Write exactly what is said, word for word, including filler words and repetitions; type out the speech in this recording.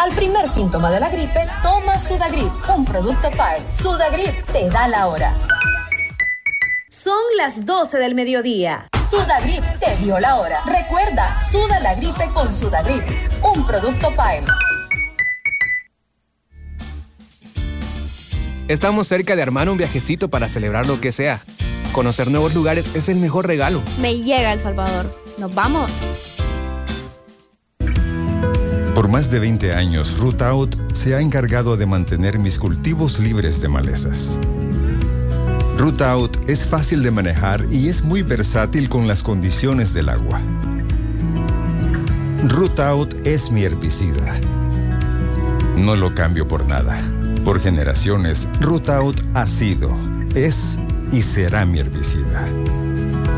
Al primer síntoma de la gripe, toma Sudagrip, un producto P A E. Sudagrip te da la hora. Son las doce del mediodía. Sudagrip te dio la hora. Recuerda, suda la gripe con Sudagrip, un producto P A E. Estamos cerca de armar un viajecito para celebrar lo que sea. Conocer nuevos lugares es el mejor regalo. Me llega El Salvador. ¿Nos vamos? Por más de veinte años, Root Out se ha encargado de mantener mis cultivos libres de malezas. Root Out es fácil de manejar y es muy versátil con las condiciones del agua. Root Out es mi herbicida. No lo cambio por nada. Por generaciones, Root Out ha sido, es y será mi herbicida.